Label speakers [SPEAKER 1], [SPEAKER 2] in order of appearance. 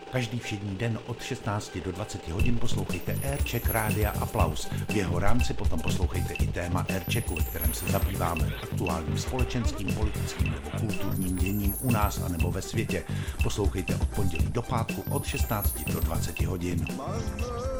[SPEAKER 1] Každý všední den od 16 do 20 hodin poslouchejte Aircheck Rádia Aplaus. V jeho rámci potom poslouchejte i téma Airchecku, ve kterém se zabýváme aktuálním společenským, politickým nebo kulturním děním u nás a nebo ve světě. Poslouchejte od pondělí do pátku od 16 do 20 hodin.